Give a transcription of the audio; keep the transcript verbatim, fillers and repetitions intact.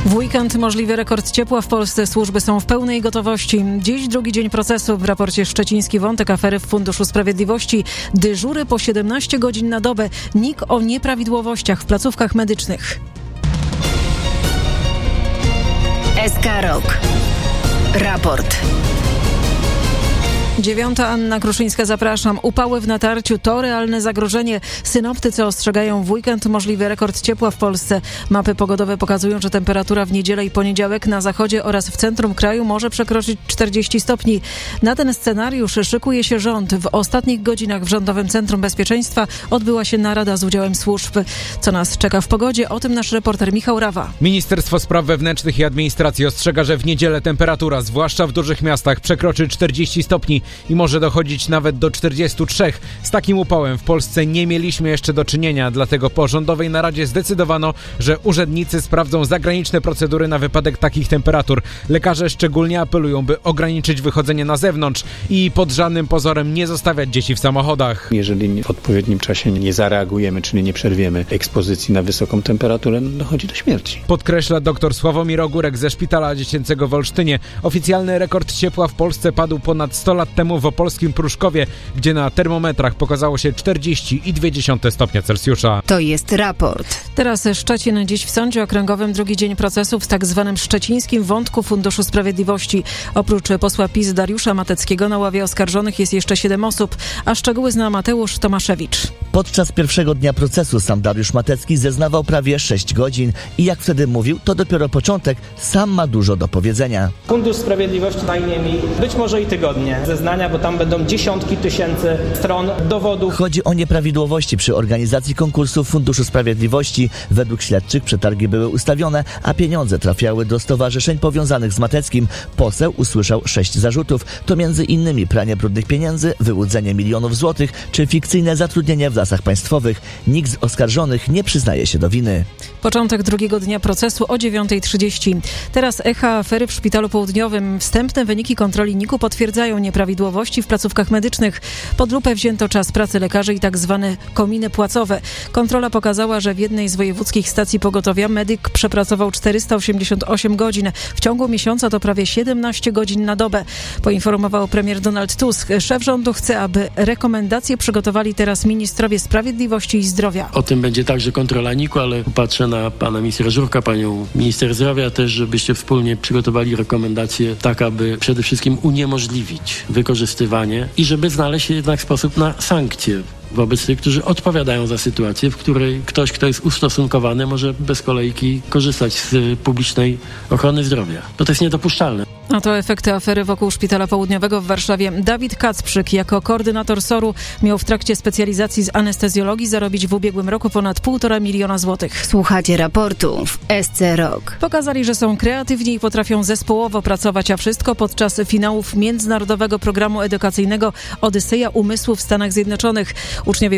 W weekend możliwy rekord ciepła w Polsce. Służby są w pełnej gotowości. Dziś drugi dzień procesu. W raporcie Szczeciński wątek afery w Funduszu Sprawiedliwości. Dyżury po siedemnaście godzin na dobę. N I K o nieprawidłowościach w placówkach medycznych. S K Rok. Raport. Dziewiąta, Anna Kruszyńska, zapraszam. Upały w natarciu to realne zagrożenie. Synoptycy ostrzegają w weekend możliwy rekord ciepła w Polsce. Mapy pogodowe pokazują, że temperatura w niedzielę i poniedziałek na zachodzie oraz w centrum kraju może przekroczyć czterdzieści stopni. Na ten scenariusz szykuje się rząd. W ostatnich godzinach w Rządowym Centrum Bezpieczeństwa odbyła się narada z udziałem służb. Co nas czeka w pogodzie? O tym nasz reporter Michał Rawa. Ministerstwo Spraw Wewnętrznych i Administracji ostrzega, że w niedzielę temperatura, zwłaszcza w dużych miastach, przekroczy czterdzieści stopni i może dochodzić nawet do czterdziestu trzech. Z takim upałem w Polsce nie mieliśmy jeszcze do czynienia, dlatego po rządowej naradzie zdecydowano, że urzędnicy sprawdzą zagraniczne procedury na wypadek takich temperatur. Lekarze szczególnie apelują, by ograniczyć wychodzenie na zewnątrz i pod żadnym pozorem nie zostawiać dzieci w samochodach. Jeżeli w odpowiednim czasie nie zareagujemy, czyli nie przerwiemy ekspozycji na wysoką temperaturę, dochodzi do śmierci. Podkreśla dr Sławomir Ogórek ze Szpitala Dziecięcego w Olsztynie. Oficjalny rekord ciepła w Polsce padł ponad sto lat temu w opolskim Pruszkowie, gdzie na termometrach pokazało się czterdzieści przecinek dwa stopnia Celsjusza. To jest raport. Teraz Szczecin. Dziś w Sądzie Okręgowym drugi dzień procesu w tak zwanym szczecińskim wątku Funduszu Sprawiedliwości. Oprócz posła PiS Dariusza Mateckiego na ławie oskarżonych jest jeszcze siedem osób, a szczegóły zna Mateusz Tomaszewicz. Podczas pierwszego dnia procesu sam Dariusz Matecki zeznawał prawie sześć godzin i jak wtedy mówił, to dopiero początek, sam ma dużo do powiedzenia. Fundusz Sprawiedliwości zajmie mi być może i tygodnie zeznania, bo tam będą dziesiątki tysięcy stron dowodów. Chodzi o nieprawidłowości przy organizacji konkursu Funduszu Sprawiedliwości. Według śledczych przetargi były ustawione, a pieniądze trafiały do stowarzyszeń powiązanych z Mateckim. Poseł usłyszał sześć zarzutów. To między innymi pranie brudnych pieniędzy, wyłudzenie milionów złotych czy fikcyjne zatrudnienie w lasach państwowych. Nikt z oskarżonych nie przyznaje się do winy. Początek drugiego dnia procesu o dziewiąta trzydzieści. Teraz echa afery w Szpitalu Południowym. Wstępne wyniki kontroli N I K-u potwierdzają nieprawidłowości w placówkach medycznych. Pod lupę wzięto czas pracy lekarzy i tak zwane kominy płacowe. Kontrola pokazała, że w jednej z wojewódzkich stacji pogotowia medyk przepracował czterysta osiemdziesiąt osiem godzin. W ciągu miesiąca to prawie siedemnaście godzin na dobę. Poinformował premier Donald Tusk. Szef rządu chce, aby rekomendacje przygotowali teraz ministrowie sprawiedliwości i zdrowia. O tym będzie także kontrola N I K-u, ale patrzę na pana ministra Żurka, panią minister zdrowia też, żebyście wspólnie przygotowali rekomendacje tak, aby przede wszystkim uniemożliwić wykorzystywanie i żeby znaleźć jednak sposób na sankcje wobec tych, którzy odpowiadają za sytuację, w której ktoś, kto jest ustosunkowany, może bez kolejki korzystać z publicznej ochrony zdrowia. No to jest niedopuszczalne. A to efekty afery wokół Szpitala Południowego w Warszawie. Dawid Kacprzyk jako koordynator S O R-u miał w trakcie specjalizacji z anestezjologii zarobić w ubiegłym roku ponad półtora miliona złotych. Słuchacie raportu w S C Rok. Pokazali, że są kreatywni i potrafią zespołowo pracować, a wszystko podczas finałów międzynarodowego programu edukacyjnego Odyseja Umysłu w Stanach Zjednoczonych. Uczniowie